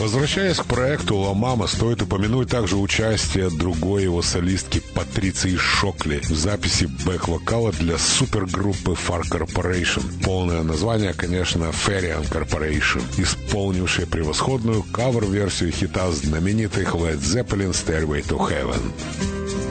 Возвращаясь к проекту «Ла Мама», стоит упомянуть также участие другой его солистки Патриции Шокли в записи бэк-вокала для супергруппы Far Corporation. Полное название, конечно, Farian Corporation, исполнившая превосходную кавер-версию хита знаменитых Led Zeppelin «Stairway to Heaven».